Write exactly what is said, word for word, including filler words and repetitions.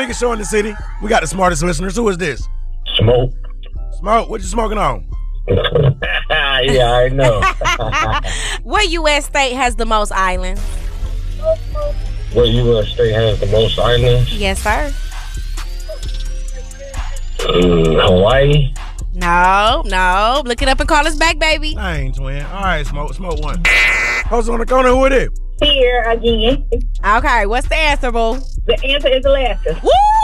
biggest show in the city. We got the smartest listeners. Who is this? Smoke. Smoke, what you smoking on? Yeah, I know. What U S state has the most islands? What U S state has the most islands? Yes, sir. Mm, Hawaii. No, no. Look it up and call us back, baby. Dang, twin. All right, Smoke, Smoke one. Post on the corner, who it is? Here again. Okay, what's the answer, boo? The answer is Alaska. Woo!